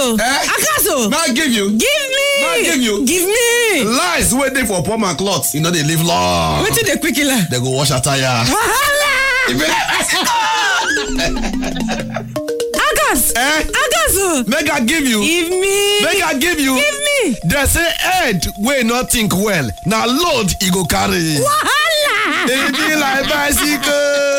Akaso. Now give you. Give me. Lies waiting for poor man cloth. You know they live long. Wait till they quickly. They go wash attire. Akaso. Make I give you. Give me. Make I give you. Give me. They say head wey not think well. Now load he go carry. Wahala. They be like bicycle.